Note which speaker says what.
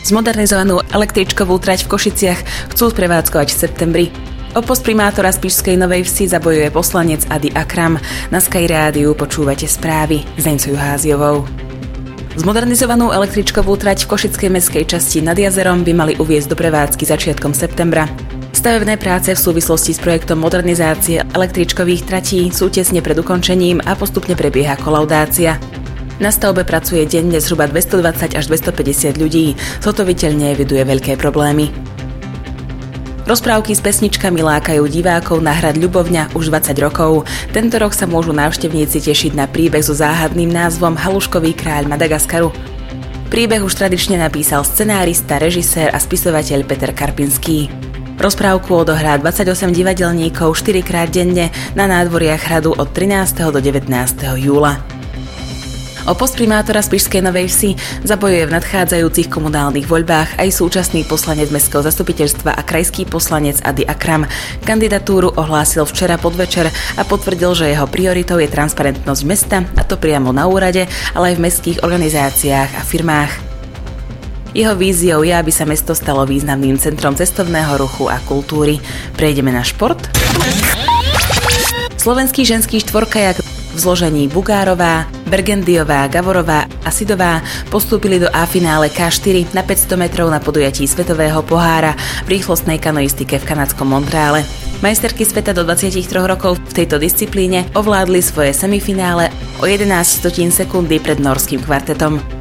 Speaker 1: Zmodernizovanú električkovú trať v Košiciach chcú prevádzkovať v septembri. O post primátora Spišskej Novej Vsi zabojuje poslanec Adi Akram. Na Sky Rádiu počúvate správy s Deňcou Háziovou. Zmodernizovanú električkovú trať v košickej mestskej časti nad jazerom by mali uviesť do prevádzky začiatkom septembra. Stavebné práce v súvislosti s projektom modernizácie električkových tratí sú tesne pred ukončením a postupne prebieha kolaudácia. Na stavbe pracuje denne zhruba 220 až 250 ľudí. Zhotoviteľ neeviduje veľké problémy. Rozprávky s pesničkami lákajú divákov na hrad Ľubovňa už 20 rokov. Tento rok sa môžu návštevníci tešiť na príbeh so záhadným názvom Haluškový kráľ Madagaskaru. Príbeh už tradične napísal scenárista, režisér a spisovateľ Peter Karpinský. Rozprávku odohrá 28 divadelníkov 4-krát denne na nádvoriach hradu od 13. do 19. júla. O post primátora Spišskej Novej Vsi zabojuje v nadchádzajúcich komunálnych voľbách aj súčasný poslanec mestského zastupiteľstva a krajský poslanec Adi Akram. Kandidatúru ohlásil včera podvečer a potvrdil, že jeho prioritou je transparentnosť mesta, a to priamo na úrade, ale aj v mestských organizáciách a firmách. Jeho víziou je, aby sa mesto stalo významným centrom cestovného ruchu a kultúry. Prejdeme na šport. Slovenský ženský štvorkajak v zložení Bugárová, Bergendiová, Gavorová a Sidová postúpili do A-finále K4 na 500 metrov na podujatí Svetového pohára v rýchlostnej kanoistike v kanadskom Montreale. Majsterky sveta do 23 rokov v tejto disciplíne ovládli svoje semifinále o 11 sekundy pred nórskym kvartetom.